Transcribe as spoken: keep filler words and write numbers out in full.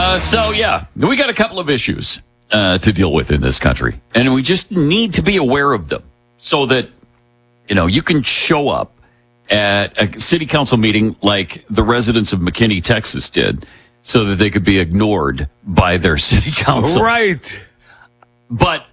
Uh, so, yeah, we got a couple of issues uh, to deal with in this country, and we just need to be aware of them so that, you know, you can show up at a city council meeting like the residents of McKinney, Texas did, so that they could be ignored by their city council. Right. But